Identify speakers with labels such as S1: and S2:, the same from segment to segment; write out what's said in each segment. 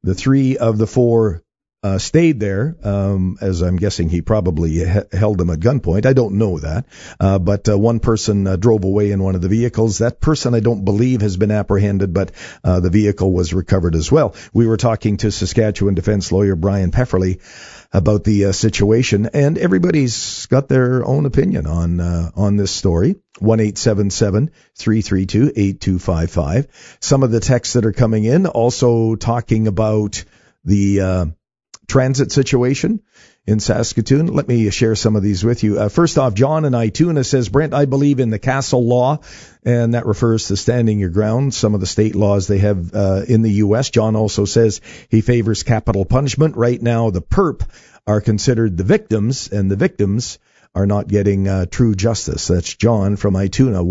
S1: The 3 of the 4 stayed there, as I'm guessing he probably held them at gunpoint. I don't know that. But one person drove away in one of the vehicles. That person, I don't believe, has been apprehended, but the vehicle was recovered as well. We were talking to Saskatchewan defense lawyer Brian Pefferly about the situation, and everybody's got their own opinion on this story. 1-877-332-8255. Some of the texts that are coming in also talking about the transit situation in Saskatoon. Let me share some of these with you. First off, John in Ituna says, Brent, I believe in the Castle Law, and that refers to standing your ground, some of the state laws they have in the U.S. John also says he favors capital punishment. Right now, the perp are considered the victims, and the victims are not getting true justice. That's John from Ituna,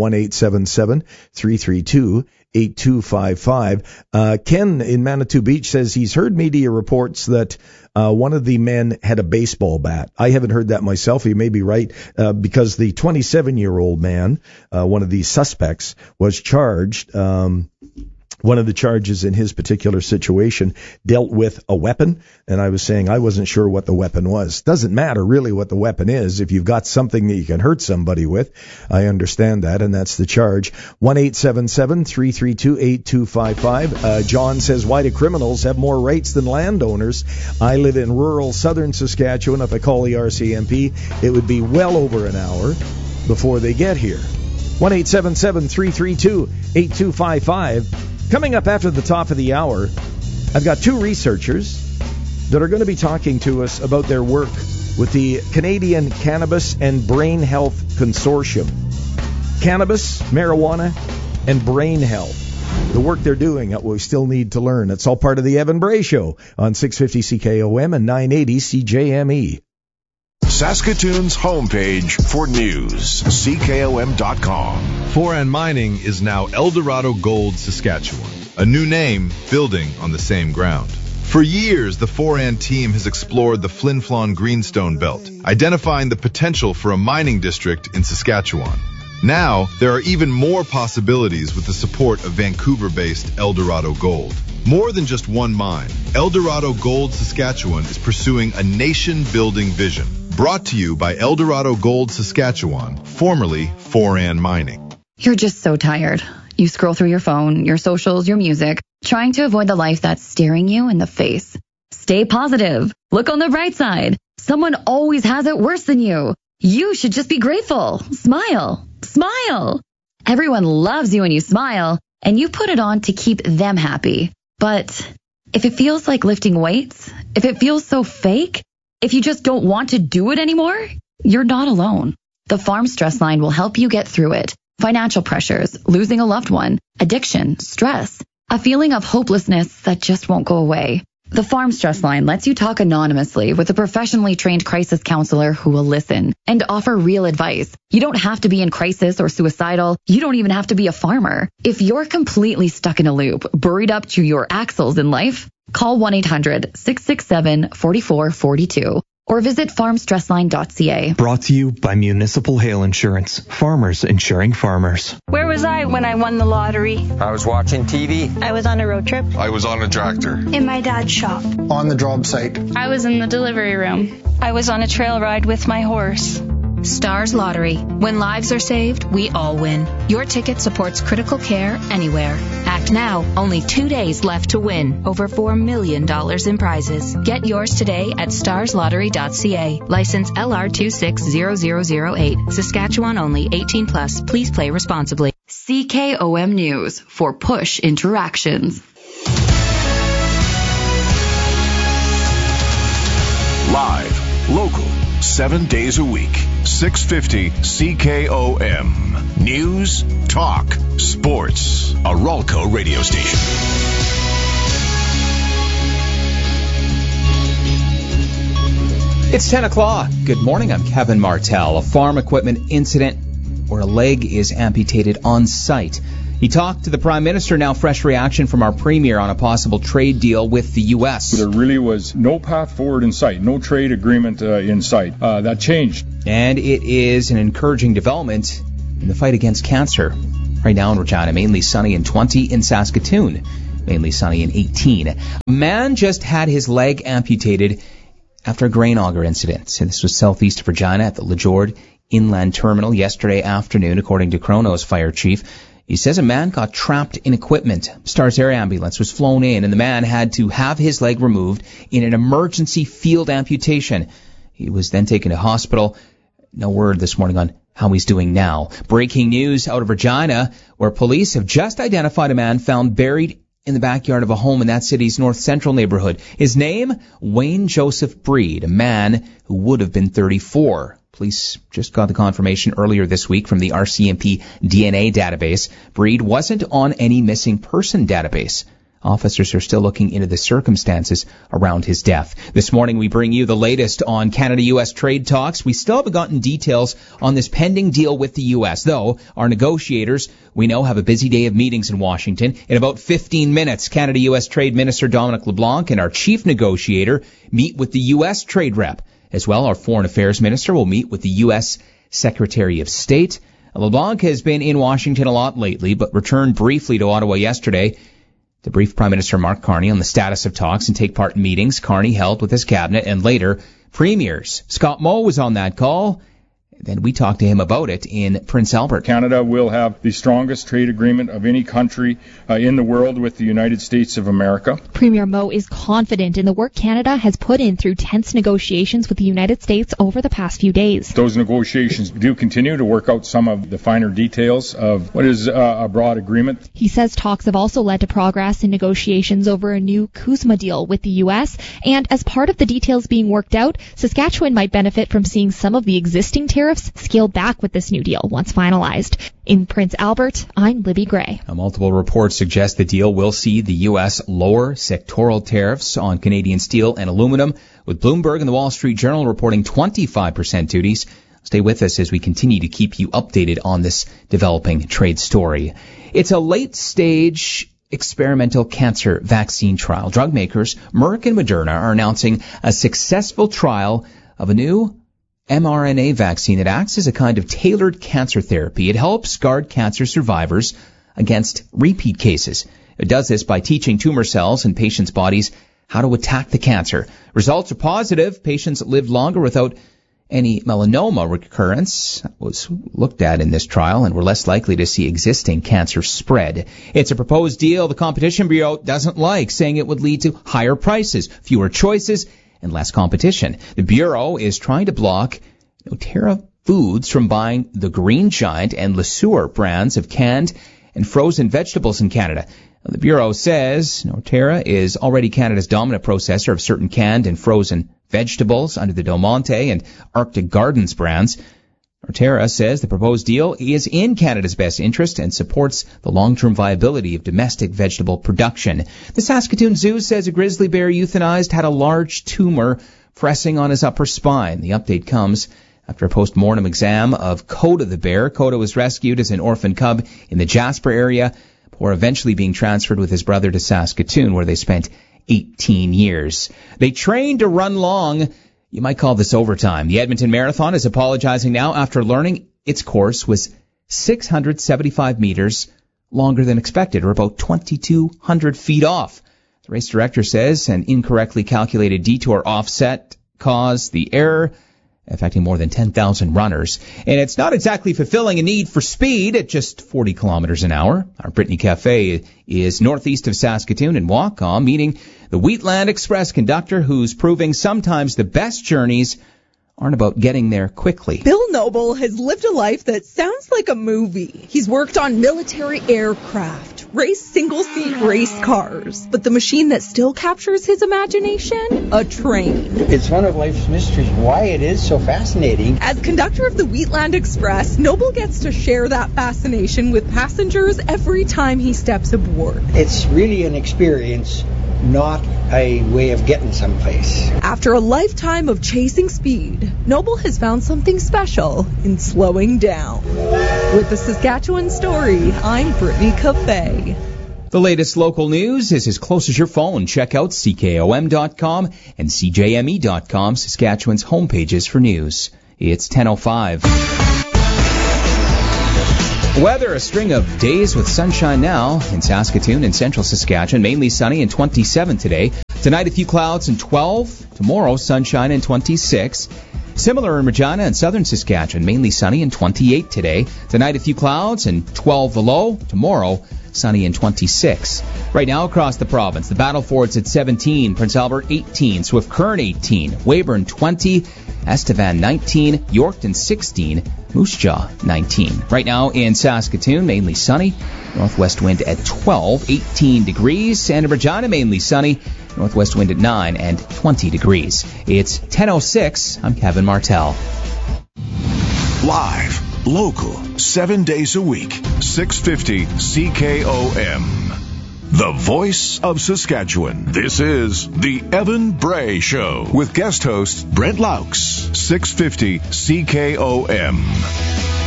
S1: 1-877-332-8255. Ken in Manitou Beach says he's heard media reports that one of the men had a baseball bat. I haven't heard that myself. He may be right, because the 27-year-old man, one of the suspects, was charged. One of the charges in his particular situation dealt with a weapon, and I was saying I wasn't sure what the weapon was. Doesn't matter really what the weapon is. If you've got something that you can hurt somebody with, I understand that, and that's the charge. 1-877-332-8255. John says, why do criminals have more rights than landowners? I live in rural southern Saskatchewan. If I call the RCMP, it would be well over an hour before they get here. 1-877-332-8255. Coming up after the top of the hour, I've got 2 researchers that are going to be talking to us about their work with the Canadian Cannabis and Brain Health Consortium. Cannabis, marijuana, and brain health. The work they're doing, we still need to learn. It's all part of the Evan Bray Show on 650 CKOM and 980 CJME.
S2: Saskatoon's homepage for news, CKOM.com.
S3: Foran Mining is now Eldorado Gold Saskatchewan, a new name building on the same ground. For years, the Foran team has explored the Flin Flon Greenstone Belt, identifying the potential for a mining district in Saskatchewan. Now, there are even more possibilities with the support of Vancouver-based Eldorado Gold. More than just one mine, Eldorado Gold Saskatchewan is pursuing a nation-building vision. Brought to you by Eldorado Gold Saskatchewan, formerly Foran Mining.
S4: You're just so tired. You scroll through your phone, your socials, your music, trying to avoid the life that's staring you in the face. Stay positive. Look on the bright side. Someone always has it worse than you. You should just be grateful. Smile. Smile. Everyone loves you when you smile, and you put it on to keep them happy. But if it feels like lifting weights, if it feels so fake, if you just don't want to do it anymore, you're not alone. The Farm Stress Line will help you get through it. Financial pressures, losing a loved one, addiction, stress, a feeling of hopelessness that just won't go away. The Farm Stress Line lets you talk anonymously with a professionally trained crisis counselor who will listen and offer real advice. You don't have to be in crisis or suicidal. You don't even have to be a farmer. If you're completely stuck in a loop, buried up to your axles in life, call 1-800-667-4442 or visit farmstressline.ca.
S5: Brought to you by Municipal Hail Insurance. Farmers insuring farmers.
S6: Where was I when I won the lottery?
S7: I was watching TV.
S6: I was on a road trip.
S8: I was on a tractor.
S6: In my dad's shop.
S9: On the job site.
S10: I was in the delivery room.
S6: I was on a trail ride with my horse.
S11: Stars Lottery. When lives are saved, we all win. Your ticket supports critical care anywhere. Act now. Only 2 days left to win. Over $4 million in prizes. Get yours today at starslottery.ca. License LR260008. Saskatchewan only. 18 plus. Please play responsibly.
S4: CKOM News for Push Interactions.
S2: Live, local, 7 days a week. 650 CKOM. News, talk, sports. A Ralco radio station.
S12: It's 10 o'clock. Good morning. I'm Kevin Martell. A farm equipment incident where a leg is amputated on site. He talked to the Prime Minister. Now fresh reaction from our Premier on a possible trade deal with the U.S.
S13: There really was no path forward in sight, no trade agreement in sight. That changed.
S12: And it is an encouraging development in the fight against cancer. Right now in Regina, mainly sunny and 20 in Saskatoon. mainly sunny and 18. A man just had his leg amputated after a grain auger incident. And this was southeast of Regina at the LeJord Inland Terminal yesterday afternoon, according to Kronos fire chief. He says a man got trapped in equipment. Stars Air Ambulance was flown in, and the man had to have his leg removed in an emergency field amputation. He was then taken to hospital. No word this morning on how he's doing now. Breaking news out of Regina, where police have just identified a man found buried in the backyard of a home in that city's north central neighborhood. His name, Wayne Joseph Breed, a man who would have been 34. Police just got the confirmation earlier this week from the RCMP DNA database. Breed wasn't on any missing person database. Officers are still looking into the circumstances around his death. This morning we bring you the latest on Canada-U.S. trade talks. We still haven't gotten details on this pending deal with the U.S., though our negotiators, we know, have a busy day of meetings in Washington. In about 15 minutes, Canada-U.S. Trade Minister Dominic LeBlanc and our chief negotiator meet with the U.S. trade rep. As well, our Foreign Affairs Minister will meet with the U.S. Secretary of State. LeBlanc has been in Washington a lot lately, but returned briefly to Ottawa yesterday to brief Prime Minister Mark Carney on the status of talks and take part in meetings Carney held with his cabinet and later premiers. Scott Moe was on that call. Then we talked to him about it in Prince Albert.
S13: Canada will have the strongest trade agreement of any country in the world with the United States of America.
S7: Premier Moe is confident in the work Canada has put in through tense negotiations with the United States over the past few days.
S13: Those negotiations do continue to work out some of the finer details of what is a broad agreement.
S7: He says talks have also led to progress in negotiations over a new CUSMA deal with the U.S. And as part of the details being worked out, Saskatchewan might benefit from seeing some of the existing tariffs scaled back with this new deal once finalized. In Prince Albert, I'm Libby Gray.
S12: Multiple reports suggest the deal will see the U.S. lower sectoral tariffs on Canadian steel and aluminum, with Bloomberg and the Wall Street Journal reporting 25% duties. Stay with us as we continue to keep you updated on this developing trade story. It's a late-stage experimental cancer vaccine trial. Drug makers Merck and Moderna are announcing a successful trial of a new mRNA vaccine that acts as a kind of tailored cancer therapy. It helps guard cancer survivors against repeat cases. It does this by teaching tumor cells in patients' bodies how to attack the cancer. Results are positive. Patients lived longer without any melanoma recurrence. That was looked at in this trial and were less likely to see existing cancer spread. It's a proposed deal the Competition Bureau doesn't like, saying it would lead to higher prices, fewer choices, and less competition. The Bureau is trying to block Noterra Foods from buying the Green Giant and Le Sueur brands of canned and frozen vegetables in Canada. The Bureau says Noterra is already Canada's dominant processor of certain canned and frozen vegetables under the Del Monte and Arctic Gardens brands. Noterra says the proposed deal is in Canada's best interest and supports the long-term viability of domestic vegetable production. The Saskatoon Zoo says a grizzly bear euthanized had a large tumor pressing on his upper spine. The update comes after a post-mortem exam of Coda the bear. Coda was rescued as an orphan cub in the Jasper area before eventually being transferred with his brother to Saskatoon, where they spent 18 years. They trained to run long. You might call this overtime. The Edmonton Marathon is apologizing now after learning its course was 675 meters longer than expected, or about 2,200 feet off. The race director says an incorrectly calculated detour offset caused the error, affecting more than 10,000 runners. And it's not exactly fulfilling a need for speed at just 40 kilometers an hour. Our Brittany Cafe is northeast of Saskatoon in Wacom, meeting the Wheatland Express conductor who's proving sometimes the best journeys aren't about getting there quickly.
S8: Bill Noble has lived a life that sounds like a movie. He's worked on military aircraft, raced single-seat race cars, but the machine that still captures his imagination? A train.
S9: It's one of life's mysteries, why it is so fascinating.
S8: As conductor of the Wheatland Express, Noble gets to share that fascination with passengers every time he steps aboard.
S9: It's really an experience, not a way of getting someplace.
S8: After a lifetime of chasing speed, Noble has found something special in slowing down. With the Saskatchewan Story, I'm Brittany Cafe.
S12: The latest local news is as close as your phone. Check out CKOM.com and CJME.com, Saskatchewan's homepages for news. It's 10:05. Weather, a string of days with sunshine now in Saskatoon and central Saskatchewan. Mainly sunny and 27 today. Tonight, a few clouds and 12. Tomorrow, sunshine and 26. Similar in Regina and southern Saskatchewan. Mainly sunny and 28 today. Tonight, a few clouds and 12 the low. Tomorrow, sunny and 26. Right now across the province, the Battlefords at 17, Prince Albert 18, Swift Current 18, Weyburn 20, Estevan 19, Yorkton 16, Moose Jaw 19. Right now in Saskatoon, mainly sunny, northwest wind at 12, 18 degrees, and in Regina, mainly sunny, northwest wind at 9 and 20 degrees. It's 10:06. I'm Kevin Martell.
S2: Live, local, 7 days a week, 650 CKOM. The voice of Saskatchewan. This is the Evan Bray Show with guest host Brent Laux, 650 CKOM.